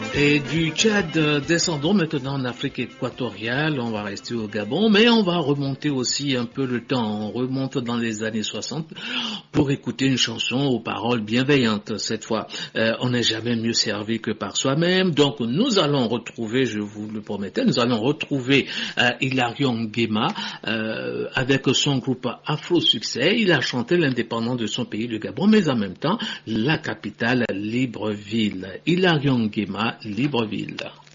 Et du Tchad, descendons maintenant en Afrique équatoriale, on va rester au Gabon, mais on va remonter aussi un peu le temps, on remonte dans les années 60 pour écouter une chanson aux paroles bienveillantes. Cette fois, on n'est jamais mieux servi que par soi-même, donc nous allons retrouver, je vous le promettais, nous allons retrouver Hilarion Nguema avec son groupe Afro Succès. Il a chanté l'indépendance de son pays, le Gabon, mais en même temps, la capitale, Libreville. Hilarion Nguema, Libreville.